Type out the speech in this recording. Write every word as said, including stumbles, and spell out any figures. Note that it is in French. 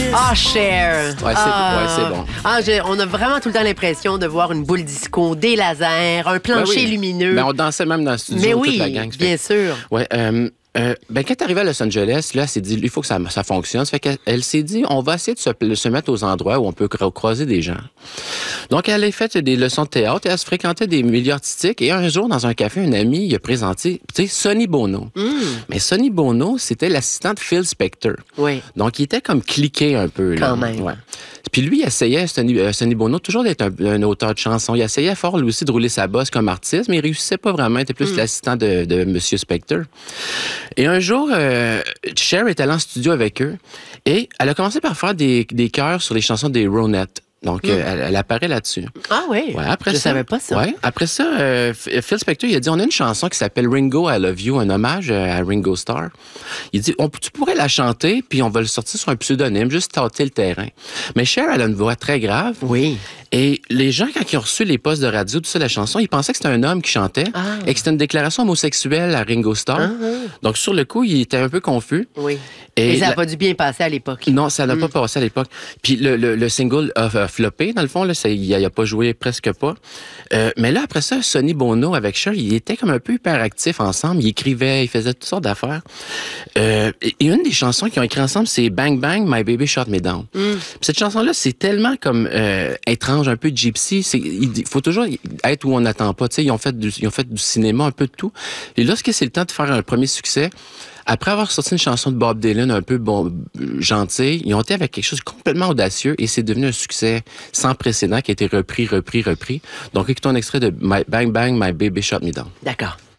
Ah, Cher. Ouais, c'est ah. ouais, c'est bon. Ah, je- on a vraiment tout le temps l'impression de voir une boule disco, des lasers, un plancher Ben oui. lumineux. Ben, on dansait même dans le studio, Mais toute oui, la gang. Ça bien fait- sûr. Ouais, euh, euh, ben, quand elle est arrivée à Los Angeles, là, elle s'est dit, il faut que ça, ça fonctionne. Ça fait qu'elle elle s'est dit, on va essayer de se, se mettre aux endroits où on peut cro- croiser des gens. Donc, elle a fait des leçons de théâtre et elle se fréquentait des milieux artistiques. Et un jour, dans un café, un ami, il a présenté, tu sais, Sonny Bono. Mm. Mais Sonny Bono, c'était l'assistant de Phil Spector. Oui. Donc, il était comme cliqué un peu. Là. Quand même. Ouais. Puis lui, il essayait, Sonny, euh, Sonny Bono, toujours d'être un, un auteur de chansons. Il essayait fort, lui aussi, de rouler sa bosse comme artiste, mais il réussissait pas vraiment. Il était plus Mm. l'assistant de, de M. Spector. Et un jour, euh, Cher est allée en studio avec eux et elle a commencé par faire des, des chœurs sur les chansons des Ronettes. Donc, Mm. euh, elle, elle apparaît là-dessus. Ah oui, Ouais, après je ça, savais pas ça. Ouais, après ça, euh, Phil Spector, il a dit, on a une chanson qui s'appelle Ringo, I Love You, un hommage à Ringo Starr. Il dit, on, tu pourrais la chanter, puis on va le sortir sur un pseudonyme, juste tâter le terrain. Mais Cher, elle a une voix très grave. Oui. Et les gens, quand ils ont reçu les postes de radio, tout ça, la chanson, ils pensaient que c'était un homme qui chantait Ah. et que c'était une déclaration homosexuelle à Ringo Starr. Uh-huh. Donc, sur le coup, il était un peu confus. Oui. Et Et ça n'a la- pas dû bien passer à l'époque. Non, ça n'a Mm. pas passé à l'époque. Puis le, le, le single a, a floppé, dans le fond, là, ça, il n'a pas joué presque pas. Euh, mais là, après ça, Sonny Bono avec Cher, il était comme un peu hyperactif ensemble. Il écrivait, il faisait toutes sortes d'affaires. Euh, et et une des chansons qu'ils ont écrites ensemble, c'est Bang Bang, My Baby Shot Me Down. Mm. Puis cette chanson-là, c'est tellement comme euh, étrange, un peu gypsy. C'est, il il faut toujours être où on n'attend pas. Tu sais, ils ont fait du, ils ont fait du cinéma, un peu de tout. Et lorsque c'est le temps de faire un premier succès, après avoir sorti une chanson de Bob Dylan un peu bon, gentille, ils ont été avec quelque chose de complètement audacieux et c'est devenu un succès sans précédent qui a été repris, repris, repris. Donc, écoutons un extrait de My, Bang Bang, My Baby Shot Me Down. D'accord.